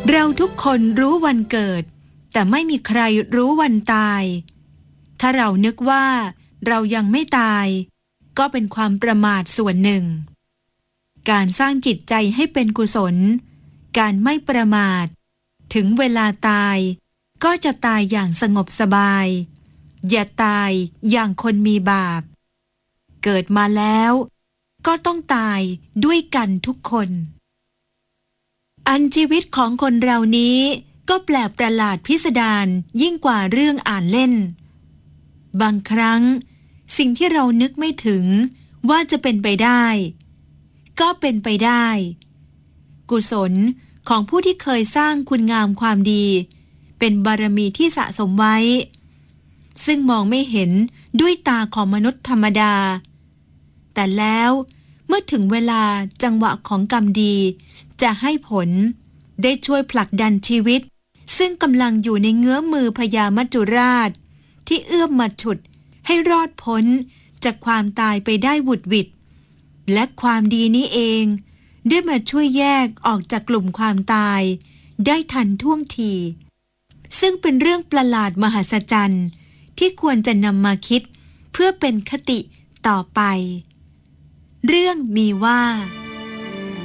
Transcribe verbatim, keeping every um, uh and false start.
เราทุกคนรู้วันเกิดแต่ไม่มีใครรู้วันตายถ้าเรานึกว่าเรายังไม่ตายก็เป็นความประมาทส่วนหนึ่งการสร้างจิตใจให้เป็นกุศลการไม่ประมาทถึงเวลาตายก็จะตายอย่างสงบสบายอย่าตายอย่างคนมีบาปเกิดมาแล้วก็ต้องตายด้วยกันทุกคนอันชีวิตของคนเรานี้ก็แปลกประหลาดพิสดารยิ่งกว่าเรื่องอ่านเล่นบางครั้งสิ่งที่เรานึกไม่ถึงว่าจะเป็นไปได้ก็เป็นไปได้กุศลของผู้ที่เคยสร้างคุณงามความดีเป็นบารมีที่สะสมไว้ซึ่งมองไม่เห็นด้วยตาของมนุษย์ธรรมดาแต่แล้วเมื่อถึงเวลาจังหวะของกรรมดีจะให้ผลได้ช่วยผลักดันชีวิตซึ่งกำลังอยู่ในเงื้อมือพญามัจจุราชที่เอื้อมมาฉุดให้รอดพ้นจากความตายไปได้หวุดหวิดและความดีนี้เองได้มาช่วยแยกออกจากกลุ่มความตายได้ทันท่วงทีซึ่งเป็นเรื่องประหลาดมหัศจรรย์ที่ควรจะนำมาคิดเพื่อเป็นคติต่อไปเรื่องมีว่า